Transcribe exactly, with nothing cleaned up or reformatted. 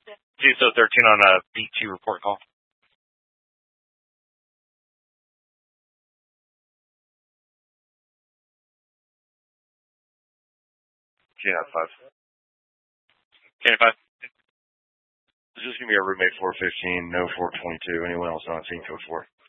C S O thirteen on a B two report call. K nine five. K nine five. This is going to be a roommate four fifteen, no four twenty-two. Anyone else on scene code four?